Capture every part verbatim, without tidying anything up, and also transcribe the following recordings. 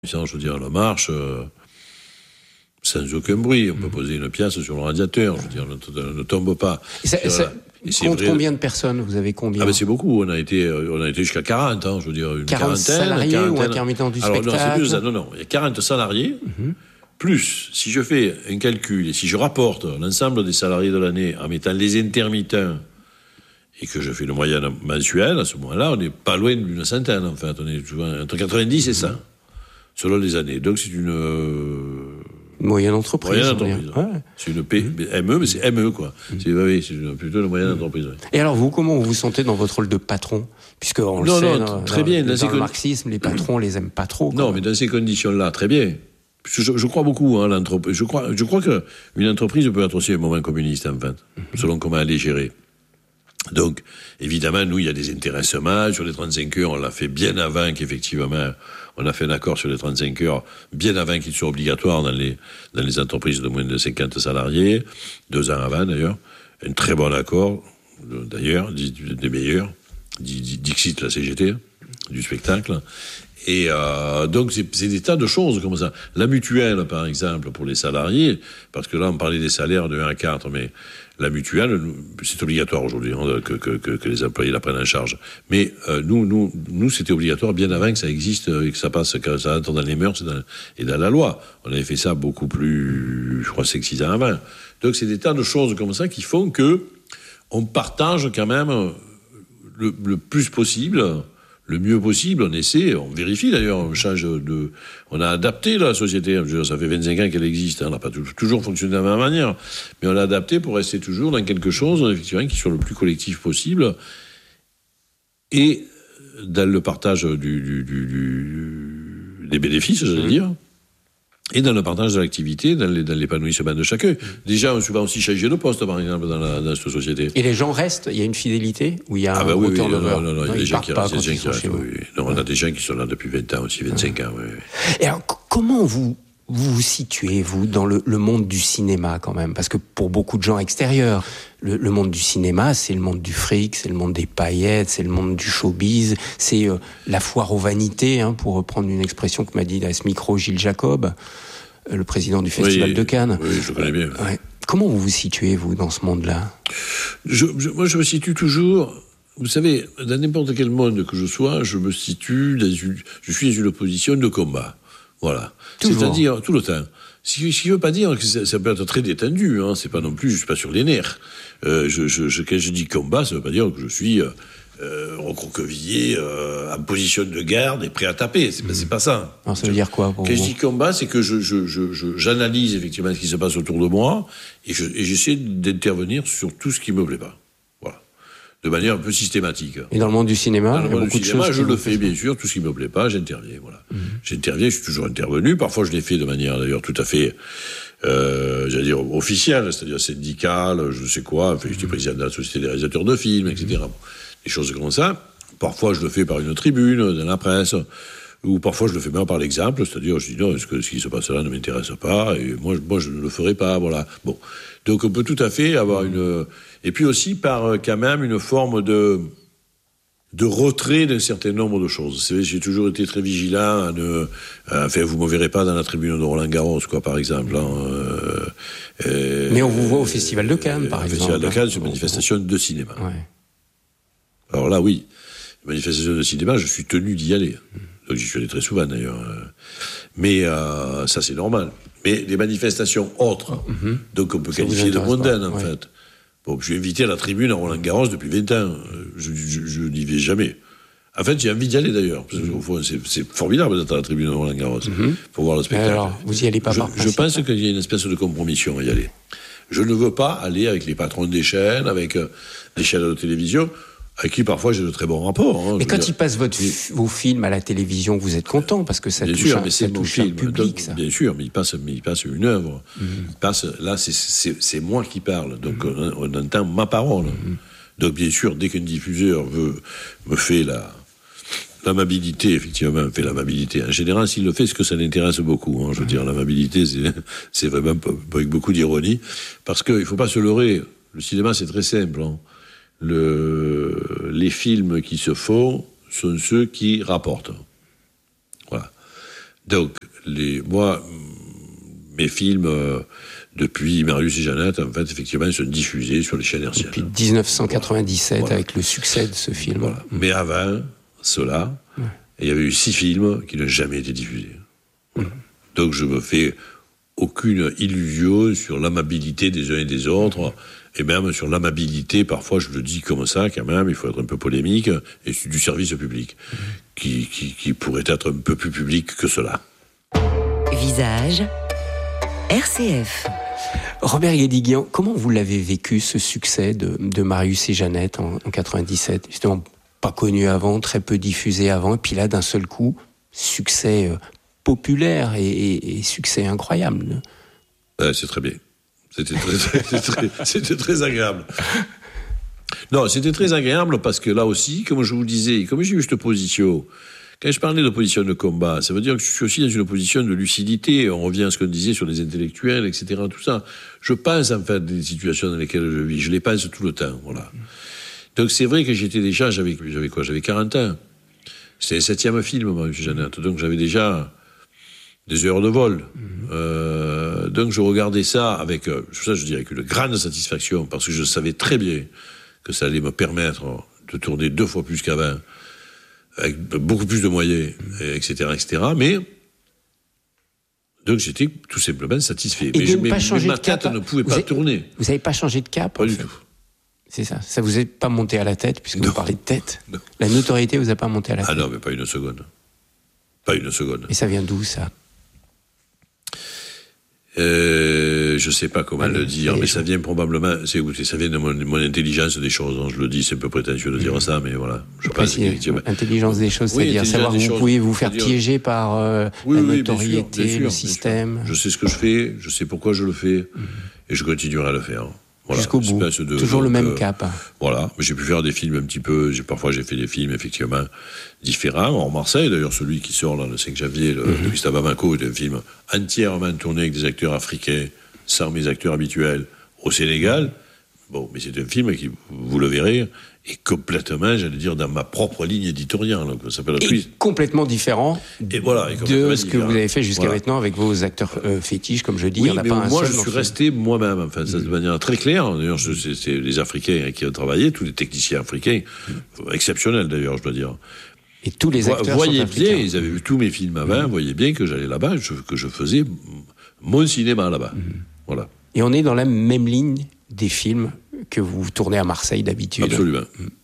Je veux dire, la marche, euh, sans aucun bruit. On peut poser une pièce sur le radiateur. Je veux dire, ne, ne tombe pas. Et ça, et ça et compte vrai, combien de personnes? Vous avez combien? Ah ben c'est beaucoup. On a été, on a été jusqu'à quarante, hein, je veux dire, une quarante quarantaine. salariés quarantaine. Ou intermittents du Alors, spectacle? Non, c'est plus ça. Non, non. Il y a quarante salariés. Mm-hmm. Plus, si je fais un calcul et si je rapporte l'ensemble des salariés de l'année en mettant les intermittents et que je fais le moyen mensuel, à ce moment-là, on n'est pas loin d'une centaine, en fait. On est souvent entre quatre-vingt-dix et cent, selon les années. Donc, c'est une... Euh, moyenne entreprise. Moyenne entreprise. Ouais. C'est une P, mmh. M E, mais c'est M E, quoi. Mmh. C'est, oui, c'est plutôt une moyenne mmh. entreprise. Ouais. Et alors, vous, comment vous vous sentez dans votre rôle de patron? Puisque, on non, le sait, non, dans, très bien. dans, dans, dans le con... marxisme, les patrons, on les aime pas trop. Non, même. mais dans ces conditions-là, très bien. Je, je crois beaucoup, hein, l'entreprise. Je crois, je crois qu'une entreprise peut être aussi un moment communiste, en fait, mmh. selon comment elle est gérée. Donc, évidemment, nous, il y a des intéressements. Sur les trente-cinq heures, on l'a fait bien avant qu'effectivement, on a fait un accord sur les trente-cinq heures, bien avant qu'il soit obligatoire dans les, dans les entreprises de moins de cinquante salariés. Deux ans avant, d'ailleurs. Un très bon accord, d'ailleurs, des meilleurs. Dixit, la C G T, du spectacle. Et euh, donc, c'est, c'est des tas de choses comme ça. La mutuelle, par exemple, pour les salariés, parce que là, on parlait des salaires de un à quatre, mais la mutuelle, c'est obligatoire aujourd'hui hein, que, que, que, que les employés la prennent en charge. Mais euh, nous, nous, nous, c'était obligatoire bien avant que ça existe et que ça passe, que ça entre dans les mœurs et dans, et dans la loi. On avait fait ça beaucoup plus, je crois, cinq six ans avant. Donc, c'est des tas de choses comme ça qui font que on partage quand même le, le plus possible... le mieux possible, on essaie, on vérifie d'ailleurs, on change de... On a adapté la société, je veux dire, ça fait vingt-cinq ans qu'elle existe, hein, on n'a pas toujours fonctionné de la même manière, mais on l'a adapté pour rester toujours dans quelque chose, effectivement, qui soit le plus collectif possible, et dans le partage du, du, du, du, des bénéfices, j'allais dire, et dans le partage de l'activité, dans, les, dans l'épanouissement de chacun. Déjà, on a souvent aussi changé de poste, par exemple, dans, la, dans cette société. Et les gens restent? Il y a une fidélité? Ou il y a ah un bah oui, oui, turnover? non, non, non, il y a des gens qui restent. Des gens qui restent oui, oui. Non, on a des gens qui sont là depuis vingt ans aussi, vingt-cinq ouais. ans. Oui, oui. Et alors, comment vous... vous vous situez, vous, dans le, le monde du cinéma, quand même? Parce que pour beaucoup de gens extérieurs, le, le monde du cinéma, c'est le monde du fric, c'est le monde des paillettes, c'est le monde du showbiz, c'est euh, la foire aux vanités, hein, pour reprendre une expression que m'a dit à ce micro Gilles Jacob, euh, le président du Festival oui, de Cannes. Oui, je connais bien. Ouais. Comment vous vous situez, vous, dans ce monde-là? je, je, Moi, je me situe toujours... Vous savez, dans n'importe quel monde que je sois, je me situe dans une... Je suis dans une position de combat. Voilà. Toujours. C'est-à-dire, tout le temps. Ce qui ne veut pas dire que ça, ça peut être très détendu, hein. C'est pas non plus, je suis pas sur les nerfs. Euh, je, je, je, quand je dis combat, ça veut pas dire que je suis euh, recroquevillé, euh, en position de garde et prêt à taper. C'est, mmh. c'est pas ça. Alors, ça veut dire quoi pour Quand vous? je dis combat, c'est que je, je, je, je, j'analyse effectivement ce qui se passe autour de moi et, je, et j'essaie d'intervenir sur tout ce qui me plaît pas. De manière un peu systématique. Et dans le monde du cinéma, dans le monde beaucoup du cinéma, de choses je le fais, bien sûr. Tout ce qui me plaît pas, j'interviens. Voilà. Mm-hmm. J'interviens, je suis toujours intervenu. Parfois, je l'ai fait de manière, d'ailleurs, tout à fait, euh, j'allais dire, officielle, c'est-à-dire syndicale, je sais quoi. Enfin, j'étais président de la Société des réalisateurs de films, et cetera. Bon, des choses comme ça. Parfois, je le fais par une tribune, dans la presse. Ou parfois, je le fais même par l'exemple. C'est-à-dire, je dis non, est-ce que ce qui se passe là ne m'intéresse pas? Et moi, moi, je ne le ferai pas. Voilà. Bon. Donc, on peut tout à fait avoir une... Et puis aussi par quand même une forme de, de retrait d'un certain nombre de choses. C'est vrai, j'ai toujours été très vigilant à ne... Enfin, vous ne me verrez pas dans la tribune de Roland-Garros, quoi, par exemple. Hein, euh, euh, Mais on vous voit au Festival de Cannes, par exemple. Au Festival de Cannes, c'est une manifestation de cinéma. Ouais. Alors là, oui. Manifestation de cinéma, je suis tenu d'y aller. Donc j'y suis allé très souvent, d'ailleurs. Mais euh, ça, c'est normal. Mais les manifestations autres, mm-hmm. donc on peut ça qualifier de mondaines, en ouais. fait. Bon, je suis invité à la tribune à Roland-Garros depuis vingt ans. Je, je, je n'y vais jamais. En fait, j'ai envie d'y aller, d'ailleurs. Parce mm-hmm. qu'au fond, c'est, c'est formidable d'être à la tribune à Roland-Garros mm-hmm. pour voir le spectacle. Alors, vous y allez pas je, par je pense qu'il y a une espèce de compromission à y aller. Je ne veux pas aller avec les patrons des chaînes, avec euh, les chaînes de télévision, avec qui parfois j'ai de très bons rapports. Hein, mais quand dire. Ils passent votre f- vos films à la télévision, vous êtes content parce que ça bien touche, sûr, un, mais c'est ça touche film, un public, ça. Bien sûr, mais il passe, mais il passe une œuvre. Mm-hmm. Il passe, là, c'est, c'est, c'est moi qui parle, donc mm-hmm. on, on entend ma parole. Mm-hmm. Donc bien sûr, dès qu'un diffuseur veut, me fait la, l'amabilité, effectivement, me fait l'amabilité. En général, s'il le fait, c'est que ça l'intéresse beaucoup. Hein, je veux mm-hmm. dire, l'amabilité, c'est, c'est vraiment avec beaucoup d'ironie, parce qu'il ne faut pas se leurrer. Le cinéma, c'est très simple. Hein. Le, les films qui se font sont ceux qui rapportent. Voilà. Donc, les, moi, mes films, euh, depuis Marius et Jeannette, en fait, effectivement, ils sont diffusés sur les chaînes hertziennes. Depuis dix-neuf cent quatre-vingt-dix-sept, voilà. Avec le succès de ce film. Voilà. Mmh. Mais avant cela, mmh. il y avait eu six films qui n'ont jamais été diffusés. Voilà. Mmh. Donc, je me fais aucune illusion sur l'amabilité des uns et des autres, mmh. et même sur l'amabilité, parfois, je le dis comme ça, quand même, il faut être un peu polémique, et du service public, mmh. qui, qui, qui pourrait être un peu plus public que cela. Visage R C F. Robert Guédiguian, comment vous l'avez vécu, ce succès de, de Marius et Jeannette en, en quatre-vingt-dix-sept ? Justement, pas connu avant, très peu diffusé avant, et puis là, d'un seul coup, succès euh, populaire et, et, et succès incroyable. Euh, c'est très bien. C'était très, c'était très, c'était très agréable. Non, c'était très agréable parce que là aussi, comme je vous disais, comme j'ai eu cette position... Quand je parlais d'opposition de combat, ça veut dire que je suis aussi dans une opposition de lucidité. On revient à ce qu'on disait sur les intellectuels, et cetera. Tout ça. Je pense en fait des situations dans lesquelles je vis. Je les pense tout le temps. Voilà. Donc c'est vrai que j'étais déjà, j'avais, j'avais quoi ? J'avais quarante ans. C'était le septième film, Marius et Jeannette. Donc j'avais déjà des heures de vol. Mmh. Euh, donc je regardais ça avec, euh, ça je dirais, avec une grande satisfaction parce que je savais très bien que ça allait me permettre de tourner deux fois plus qu'avant, avec beaucoup plus de moyens, et cetera, et cetera. Mais donc j'étais tout simplement satisfait. Et mais de je, ne pas mais, changer mais ma de cap, tête ne pouvait vous pas avez, tourner. Vous n'avez pas changé de cap ? Pas du fait. tout. C'est ça. Ça vous est pas monté à la tête, puisque non. vous parlez de tête. Non. La notoriété vous a pas monté à la ah tête. Ah non, mais pas une seconde. Pas une seconde. Et ça vient d'où, ça ? Euh, je sais pas comment Allez, le dire, allez, mais je... ça vient probablement, c'est, écoutez, ça vient de mon, mon intelligence des choses, hein, je le dis, c'est un peu prétentieux de dire mmh. ça, mais voilà. Je pense qu'effectivement. Intelligence des choses, oui, c'est-à-dire savoir que vous pouvez vous faire c'est-à-dire... piéger par euh, oui, la oui, notoriété, bien sûr, bien sûr, le système. Je sais ce que je fais, je sais pourquoi je le fais, mmh. et je continuerai à le faire. Voilà, jusqu'au bout. De, Toujours donc, le même euh, cap. Voilà, mais j'ai pu faire des films un petit peu. J'ai, parfois, j'ai fait des films effectivement différents. En Marseille, d'ailleurs, celui qui sort là, le cinq janvier, le mm-hmm. de Twista Bamako, est un film entièrement tourné avec des acteurs africains, sans mes acteurs habituels, au Sénégal. Bon, mais c'est un film qui, vous le verrez, est complètement, j'allais dire, dans ma propre ligne éditoriale. Donc, ça s'appelle et complètement différent et voilà, et de ce que différent. vous avez fait jusqu'à voilà. maintenant avec vos acteurs euh, fétiches, comme je dis. Oui, il n'y en a mais pas un moi, seul je suis film. resté moi-même, enfin, ça, de manière très claire. D'ailleurs, je, c'est, c'est les Africains qui ont travaillé, tous les techniciens africains, mm. exceptionnels d'ailleurs, je dois dire. Et tous les acteurs voyez sont africains. Bien, ils avaient vu tous mes films avant, mm. voyaient bien que j'allais là-bas, je, que je faisais mon cinéma là-bas. Mm. Voilà. Et on est dans la même ligne des films que vous tournez à Marseille d'habitude. Absolument.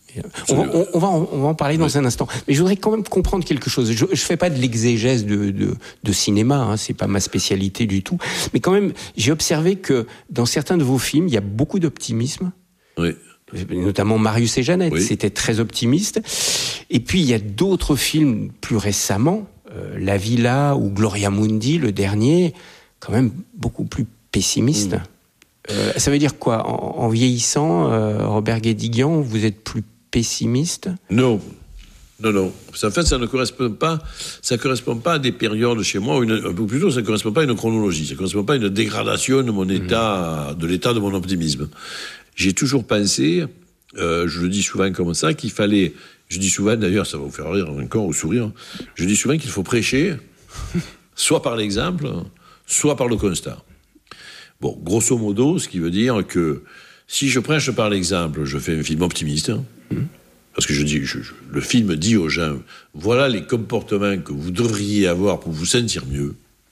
On va, on, on, va en, on va en parler dans oui. un instant. Mais je voudrais quand même comprendre quelque chose. Je ne fais pas de l'exégèse de, de, de cinéma, hein, c'est pas ma spécialité du tout. Mais quand même, j'ai observé que dans certains de vos films, il y a beaucoup d'optimisme. Oui. Notamment Marius et Jeannette, oui. c'était très optimiste. Et puis, il y a d'autres films plus récemment, euh, La Villa ou Gloria Mundi, le dernier, quand même beaucoup plus pessimiste. Mmh. Euh, ça veut dire quoi ? En, en vieillissant, euh, Robert Guédiguian, vous êtes plus pessimiste ? Non, non, non. En fait, ça ne correspond pas, ça correspond pas à des périodes chez moi, ou, une, ou plutôt, ça ne correspond pas à une chronologie, ça ne correspond pas à une dégradation de mon état, mmh. de l'état de mon optimisme. J'ai toujours pensé, euh, je le dis souvent comme ça, qu'il fallait, je dis souvent d'ailleurs, ça va vous faire rire encore ou sourire, je dis souvent qu'il faut prêcher, soit par l'exemple, soit par le constat. Bon, grosso modo, ce qui veut dire que si je prêche par l'exemple, je fais un film optimiste, hein, mmh. parce que je dis, je, je, le film dit aux gens, voilà les comportements que vous devriez avoir pour vous sentir mieux.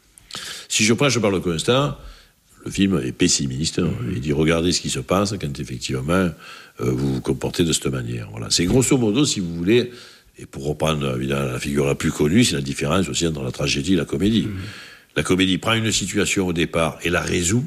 Si je prêche par le constat, le film est pessimiste, hein, mmh. il dit, regardez ce qui se passe quand effectivement euh, vous vous comportez de cette manière. Voilà. C'est grosso modo, si vous voulez, et pour reprendre évidemment la figure la plus connue, c'est la différence aussi entre la tragédie et la comédie. Mmh. La comédie prend une situation au départ et la résout.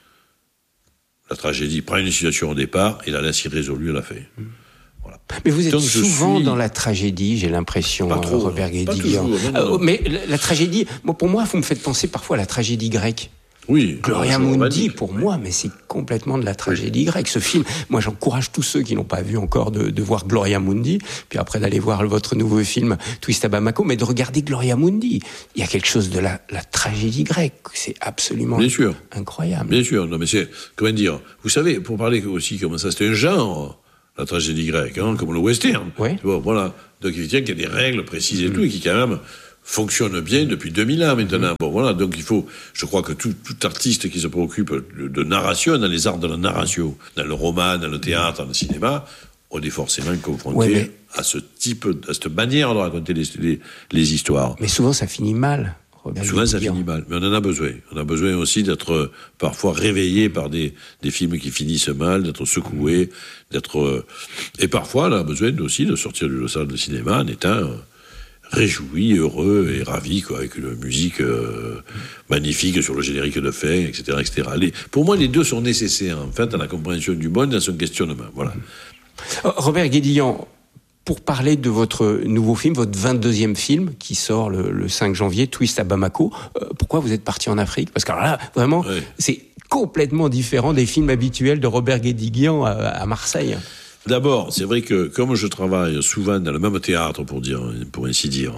La tragédie prend une situation au départ et la laisse irrésolue à la fin. Voilà. Mais vous êtes Donc, souvent suis... dans la tragédie, j'ai l'impression, pas trop, Robert Guédiguian. Euh, mais la, la tragédie, moi, pour moi, vous me faites penser parfois à la tragédie grecque. Oui. Gloria Mundi, pour moi, mais c'est complètement de la tragédie oui. grecque. Ce film, moi, j'encourage tous ceux qui n'ont pas vu encore de, de voir Gloria Mundi, puis après d'aller voir votre nouveau film Twista Bamako, mais de regarder Gloria Mundi. Il y a quelque chose de la, la tragédie grecque. C'est absolument Bien sûr. incroyable. Bien sûr. Non, mais c'est, comment dire, vous savez, pour parler aussi comme ça, c'est un genre, la tragédie grecque, hein, comme le western. Oui. Bon, voilà. Donc, il y a des règles précises et mmh. tout, et qui, quand même, fonctionne bien depuis deux mille ans maintenant. Bon, voilà, donc il faut, je crois que tout, tout artiste qui se préoccupe de, de narration, dans les arts de la narration, dans le roman, dans le théâtre, dans le cinéma, on est forcément confronté ouais, mais... à ce type, à cette manière de raconter les, les, les histoires. Mais souvent ça finit mal. Robert Souvent ça finit mal, mais on en a besoin. On a besoin aussi d'être euh, parfois réveillé par des, des films qui finissent mal, d'être secoué, d'être... Euh, et parfois on a besoin aussi de sortir de la salle de cinéma en étant... Euh, réjoui, heureux et ravi, quoi, avec une musique euh, magnifique sur le générique de fin, et cetera, et cetera. Les, pour moi, les deux sont nécessaires, en fait, dans la compréhension du monde, dans son questionnement. Voilà. Robert Guédillan, pour parler de votre nouveau film, votre vingt-deuxième film, qui sort le, le cinq janvier, Twist à Bamako, euh, pourquoi vous êtes parti en Afrique ? Parce que alors là, vraiment, oui. c'est complètement différent des films habituels de Robert Guédillan à, à Marseille. D'abord, c'est vrai que comme je travaille souvent dans le même théâtre, pour dire, pour ainsi dire,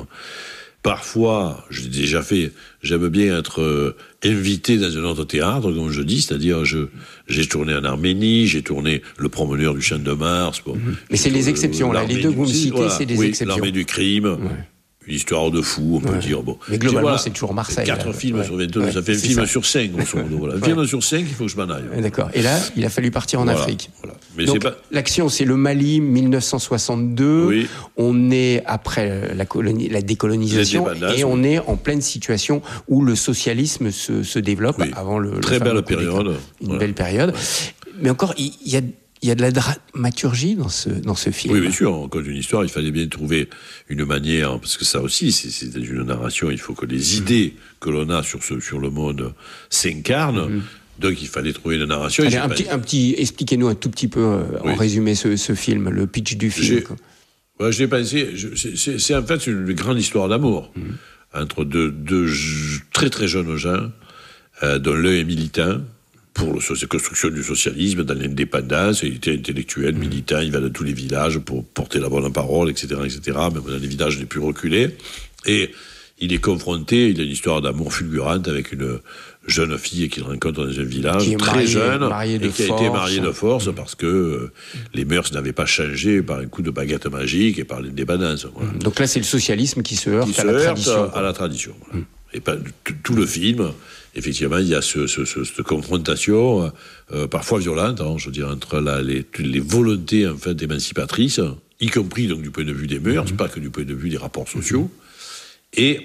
parfois, je l'ai déjà fait, j'aime bien être euh, invité dans un autre théâtre, comme je dis, c'est-à-dire je, j'ai tourné en Arménie, j'ai tourné Le Promeneur du Champ de Mars. Bon, mmh. Mais c'est les exceptions, là, les deux que vous me citez, voilà, c'est des oui, exceptions. L'Armée du crime. Ouais. Une histoire de fou, on peut ouais. dire. Bon. Mais globalement, voilà, c'est toujours Marseille. Quatre là. films ouais. sur vingt-deux, ouais. ça fait un c'est film ça. sur cinq, grosso modo. Voilà. Un ouais. film sur cinq, il faut que je m'en aille. Ouais, d'accord. Et là, il a fallu partir en voilà. Afrique. Voilà. Mais donc, c'est pas... l'action, c'est le Mali, dix-neuf cent soixante-deux. Oui. On est après la, colonie, la décolonisation et on oui. est en pleine situation où le socialisme se, se développe oui. avant le. Très le belle période. Une voilà. belle période. Ouais. Mais encore, il y, y a. Il y a de la dramaturgie dans ce, dans ce film. Oui, bien sûr. En cause d'une histoire, il fallait bien trouver une manière, parce que ça aussi, c'est, c'est dans une narration, il faut que les idées que l'on a sur, ce, sur le monde s'incarnent. Mmh. Donc, il fallait trouver une narration. Allez, un, petit, un petit, expliquez-nous un tout petit peu, euh, oui. en résumé, ce, ce film, le pitch du film. J'ai, ouais, j'ai pensé, je, c'est, c'est, c'est en fait une grande histoire d'amour mmh. entre deux, deux très très jeunes gens, euh, dont l'un est militant, pour la construction du socialisme, dans l'indépendance, il était intellectuel, militant, il va dans tous les villages pour porter la bonne parole, et cetera, et cetera, même dans les villages les plus reculés. Et il est confronté, il a une histoire d'amour fulgurante avec une jeune fille qu'il rencontre dans un village, qui est très mariée, jeune, mariée de et qui force. a été mariée de force mmh. parce que euh, les mœurs n'avaient pas changé par un coup de baguette magique et par l'indépendance. Voilà. Donc là, c'est le socialisme qui se heurte qui à se la heurte tradition. à la tradition. Voilà. Mmh. Et pas, tout le film, effectivement, il y a ce, ce, ce, cette confrontation, euh, parfois violente, hein, je veux dire, entre la, les, les volontés en fait, émancipatrices, y compris donc, du point de vue des mœurs, mmh. pas que du point de vue des rapports sociaux, mmh. et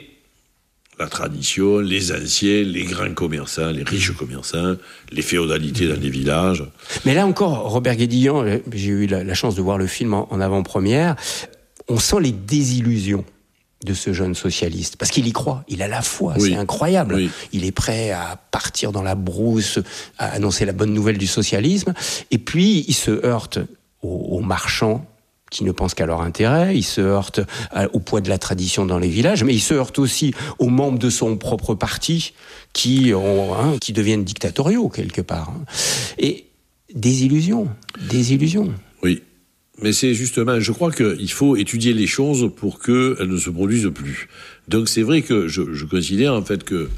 la tradition, les anciens, les grands commerçants, les riches commerçants, les féodalités dans les villages. Mais là encore, Robert Guédillan, j'ai eu la, la chance de voir le film en, en avant-première, on sent les désillusions de ce jeune socialiste, parce qu'il y croit, il a la foi, oui. c'est incroyable. Oui. Il est prêt à partir dans la brousse, à annoncer la bonne nouvelle du socialisme, et puis il se heurte aux, aux marchands qui ne pensent qu'à leur intérêt, il se heurte à, au poids de la tradition dans les villages, mais il se heurte aussi aux membres de son propre parti qui, ont, hein, qui deviennent dictatoriaux quelque part. Hein. Et désillusion, désillusion. Oui. Mais c'est justement, je crois qu'il faut étudier les choses pour qu'elles ne se produisent plus. Donc c'est vrai que je, je considère en fait que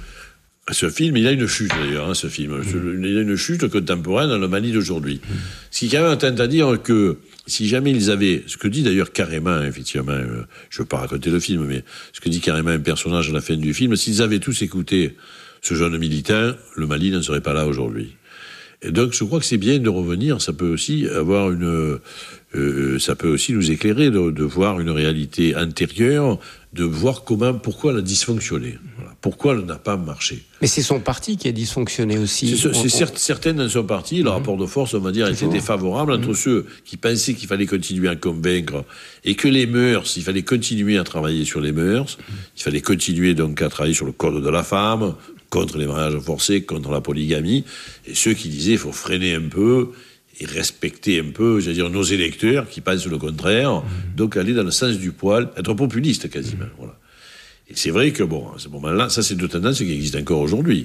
ce film, il a une chute d'ailleurs, hein, ce film. Mmh. Il a une chute contemporaine dans le Mali d'aujourd'hui. Mmh. Ce qui quand même tente à dire que si jamais ils avaient, ce que dit d'ailleurs carrément, effectivement, euh, je ne veux pas raconter le film, mais ce que dit carrément un personnage à la fin du film, s'ils avaient tous écouté ce jeune militant, le Mali n'en serait pas là aujourd'hui. Et donc je crois que c'est bien de revenir, ça peut aussi avoir une... Euh, ça peut aussi nous éclairer de, de voir une réalité antérieure, de voir comment, pourquoi elle a dysfonctionné, voilà, pourquoi elle n'a pas marché. Mais c'est son parti qui a dysfonctionné aussi. C'est, ce, c'est on, certes, on... certaines dans son parti, le mmh. rapport de force, on va dire, était défavorable entre mmh. ceux qui pensaient qu'il fallait continuer à convaincre et que les mœurs, il fallait continuer à travailler sur les mœurs, mmh. il fallait continuer donc à travailler sur le code de la femme, contre les mariages forcés, contre la polygamie, et ceux qui disaient il faut freiner un peu et respecter un peu, j'allais dire, nos électeurs qui pensent le contraire, mmh. donc aller dans le sens du poil, être populiste quasiment. Mmh. Voilà. Et c'est vrai que, bon, à ce moment-là, ça c'est deux tendances qui existent encore aujourd'hui.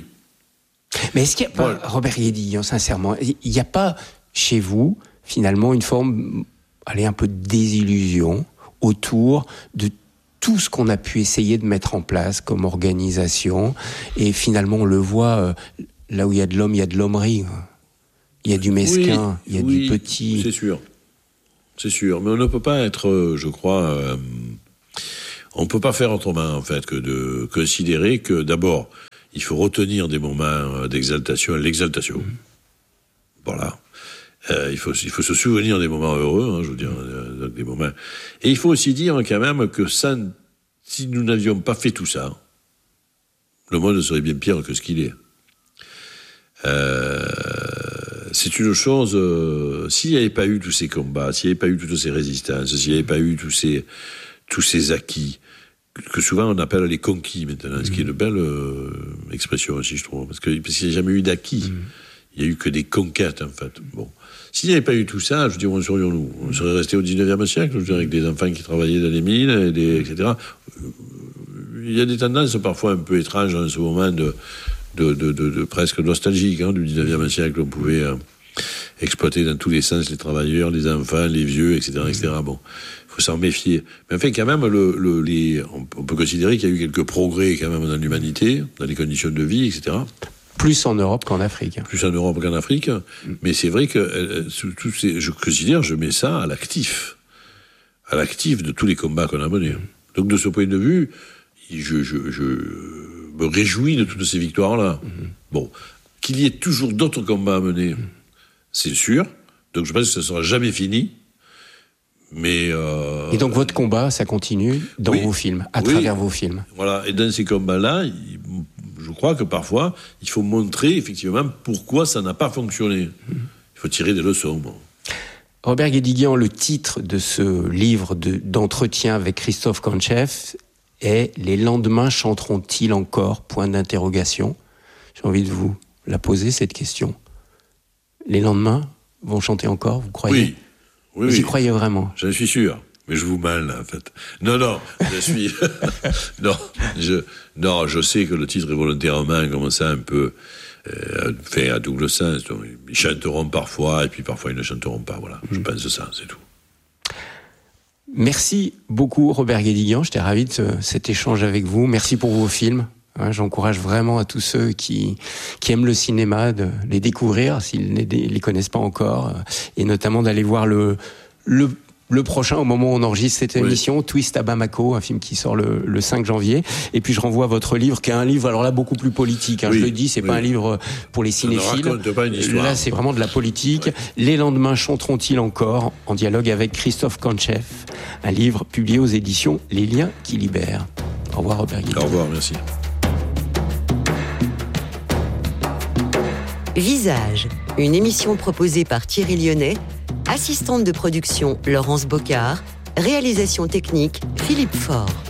Mais est-ce qu'il n'y a pas, voilà. Robert Guédillan, sincèrement, il n'y a pas chez vous, finalement, une forme, allez, un peu de désillusion autour de tout ce qu'on a pu essayer de mettre en place comme organisation, et finalement on le voit, euh, là où il y a de l'homme, il y a de l'hommerie. Il y a du mesquin, oui, il y a oui, du petit... C'est sûr, c'est sûr. Mais on ne peut pas être, je crois... Euh, On ne peut pas faire autrement, en fait, que de considérer que, d'abord, il faut retenir des moments d'exaltation, l'exaltation. Mmh. Voilà. Euh, il, faut, il faut se souvenir des moments heureux, hein, je veux dire, euh, des moments. Et il faut aussi dire, quand même, que ça, si nous n'avions pas fait tout ça, le monde serait bien pire que ce qu'il est. Euh, c'est une chose, euh, s'il n'y avait pas eu tous ces combats, s'il n'y avait pas eu toutes ces résistances, s'il n'y avait pas eu tous ces, tous ces acquis, que souvent on appelle les conquis maintenant, mmh. ce qui est une belle euh, expression aussi, je trouve, parce, que, parce qu'il n'y a jamais eu d'acquis. Mmh. Il n'y a eu que des conquêtes, en fait. Bon. S'il n'y avait pas eu tout ça, je veux dire, où serions-nous ? On serait resté au dix-neuvième siècle, je veux dire, avec des enfants qui travaillaient dans les mines, et, des, et cetera. Il y a des tendances parfois un peu étranges en ce moment de, de, de, de, de presque nostalgiques hein, du dix-neuvième siècle. On pouvait euh, exploiter dans tous les sens les travailleurs, les enfants, les vieux, et cetera, et cetera. Bon, il faut s'en méfier. Mais enfin, quand même, le, le, les, on, on peut considérer qu'il y a eu quelques progrès quand même dans l'humanité, dans les conditions de vie, et cetera. Plus en Europe qu'en Afrique. Plus en Europe qu'en Afrique. Mm. Mais c'est vrai que euh, tous ces, je considère, je mets ça à l'actif. À l'actif de tous les combats qu'on a menés. Mm. Donc de ce point de vue, je, je, je me réjouis de toutes ces victoires-là. Mm. Bon, qu'il y ait toujours d'autres combats à mener, mm. c'est sûr. Donc je pense que ça ne sera jamais fini. Mais euh, et donc votre combat, ça continue dans oui, vos films, à oui, travers vos films. Voilà, et dans ces combats-là, il, je crois que parfois, il faut montrer effectivement pourquoi ça n'a pas fonctionné. Il faut tirer des leçons. Bon. Robert Guédiguian, le titre de ce livre de, d'entretien avec Christophe Kantchev est « Les lendemains chanteront-ils encore ?» Point d'interrogation. J'ai envie de vous la poser, cette question. Les lendemains vont chanter encore, vous croyez ? Oui. Oui, vous y oui. croyez vraiment ? Je suis sûr. Mais je vous mal, en fait. Non, non, je suis... non, je... non, je sais que le titre est volontairement comme ça, un peu euh, fait à double sens. Donc, ils chanteront parfois, et puis parfois ils ne chanteront pas. Voilà, mmh. je pense ça, c'est tout. Merci beaucoup, Robert Guédiguian. J'étais ravi de ce, cet échange avec vous. Merci pour vos films. Hein, j'encourage vraiment à tous ceux qui, qui aiment le cinéma de les découvrir, s'ils ne les connaissent pas encore, et notamment d'aller voir le... le Le prochain, au moment où on enregistre cette émission, oui. Twist à Bamako, un film qui sort le, le cinq janvier. Et puis je renvoie à votre livre, qui est un livre, alors là, beaucoup plus politique. Hein, oui, je le dis, c'est oui. pas un livre pour les cinéphiles. Pas une histoire. Là, c'est vraiment de la politique. Ouais. Les lendemains chanteront-ils encore, en dialogue avec Christophe Kantchev, un livre publié aux éditions Les Liens qui libèrent. Au revoir, Robert Guédiguian. Au revoir, merci. Visage, une émission proposée par Thierry Lyonnais, assistante de production Laurence Bocard, réalisation technique Philippe Faure.